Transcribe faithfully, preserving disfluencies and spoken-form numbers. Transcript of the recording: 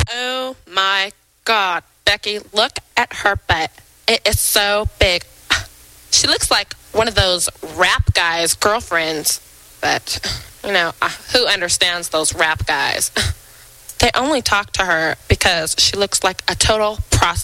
Oh my God, Becky, look at her butt. It is so big. She looks like one of those rap guys' girlfriends. But, you know, uh, who understands those rap guys? They only talk to her because she looks like a total prostitute.